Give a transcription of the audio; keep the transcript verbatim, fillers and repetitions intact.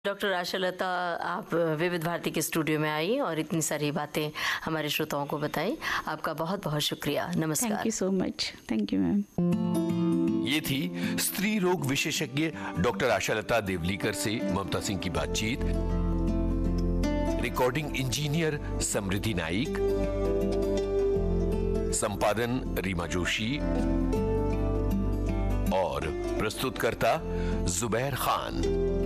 Doctor Ashalata, आप विविध भारती के स्टूडियो में आई और इतनी सारी बातें हमारे श्रोताओं को बताई। आपका बहुत बहुत शुक्रिया। नमस्कार। Thank you so much. Thank you ma'am. ये थी स्त्री रोग विशेषज्ञ डॉक्टर आशालता देवलीकर से ममता सिंह की बातचीत। रिकॉर्डिंग इंजीनियर समृद्धि नाइक, संपादन रीमा जोशी और प्रस्तुतकर्ता जुबैर खान।